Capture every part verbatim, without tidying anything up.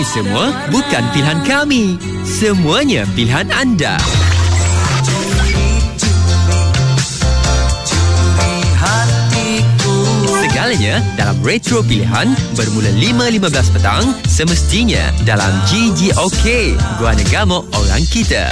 Ini semua bukan pilihan kami. Semuanya pilihan anda. Segalanya dalam Retro Pilihan bermula lima lima belas petang, semestinya dalam G G OK. Guana Gamok orang kita.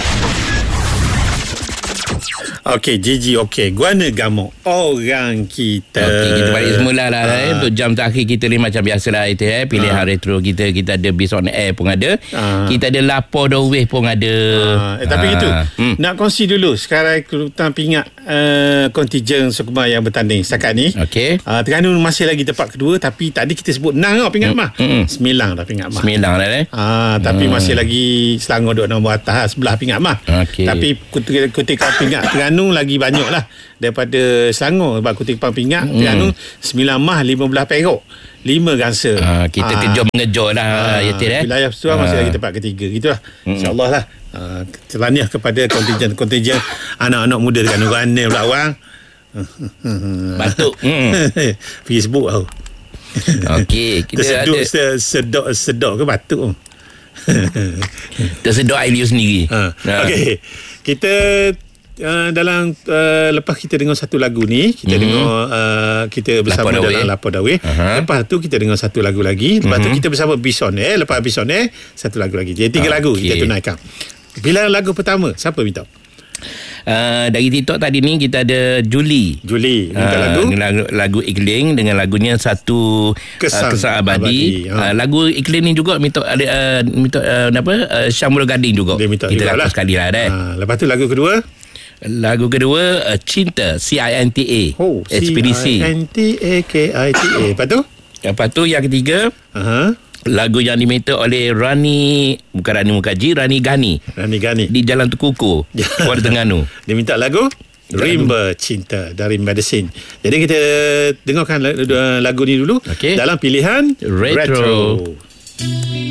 Okey, G G okey. Guana Gamok orang kita. Okey, kita balik semula lah uh. eh. Untuk jam terakhir kita ni macam biasalah itu eh. Pilihan uh. retro kita. Kita ada Biz on Air pun ada. Uh. Kita ada Lapor Daweh pun ada. Uh. Eh, tapi uh. itu hmm. nak kongsi dulu sekarang Kerutan Pingat uh, kontijen Sukma yang bertanding setakat ni. Okey. Uh, Terengganu masih lagi tempat kedua, tapi tadi kita sebut enam tau Pingat mah. Hmm. Sembilan dah Pingat mah. Sembilan dah eh. Uh, tapi hmm. masih lagi Selangor duduk nombor atas sebelah Pingat mah. Okay. Tapi ketika Pingat Terengganu lagi banyak lah daripada Selangor. Sebab Kutipan Pingat hmm. Terengganu sembilan mah lima belas perak, lima gangsa. Ha, kita ha. kejor mengejar lah ha. Yatir eh. Wilayah Pertuan ha. masih lagi tempat ketiga. Gitulah. Hmm. InsyaAllah lah. Uh, Tahniah kepada kontijen-kontijen anak-anak muda Terengganu. Guana pula orang. Batuk. Hmm. Facebook tau. Okey, kita terseduk, ada sedok sedok ke batuk. Tersedok air liu sendiri. Ha. Ha. Okey. Kita Uh, dalam uh, lepas kita dengar satu lagu ni, kita mm-hmm. dengar uh, kita bersama Lapor dalam Lapor Daweh. Uh-huh. Lepas tu kita dengar satu lagu lagi. Lepas mm-hmm. tu kita bersama Biz on Air. Lepas Biz on Air satu lagu lagi. Jadi tiga okay. lagu kita tunaikan. Pilihan lagu pertama siapa minta? Uh, dari TikTok tadi ni kita ada Juli. Juli minta uh, lagu. lagu lagu Ikling dengan lagunya Satu Kesan, uh, Kesan Abadi. abadi. Ha. Uh, lagu Ikling ni juga minta ada uh, minta uh, apa? Uh, Syamul Gading juga. Dia minta kita dapat sekali lah dah. Ha. Lepas tu lagu kedua. Lagu kedua uh, Cinta C I N T A. Oh, Ekspedisi C I N T A K I T A. Lepas tu? Lepas tu yang ketiga uh-huh. lagu yang diminta oleh Rani, bukan Rani Mukaji, Rani Gani. Rani Gani di Jalan Tukuku, Kuala Terengganu. Dia minta lagu Rimba Cinta dari Medicine. Jadi kita dengarkan lagu ni dulu okay. dalam pilihan Retro, Retro.